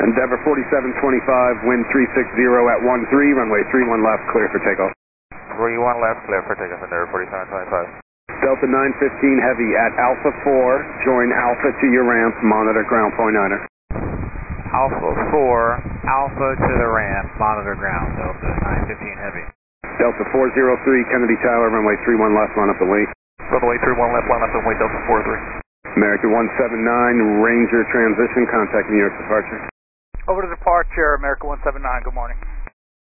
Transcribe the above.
Endeavor 4725, wind 360 at 13, runway 31 left, clear for takeoff. 31 left, clear for takeoff, Endeavor 4725. Delta 915 Heavy at Alpha 4, join Alpha to your ramp, monitor ground point niner. Alpha 4, Alpha to the ramp, monitor ground, Delta 915 Heavy. Delta 403 Kennedy Tower, runway 31 left, line up the wait. Runway 31 left, line up the wait, Delta 43. American 179, Ranger transition, contact New York departure. Over to departure, America 179, good morning.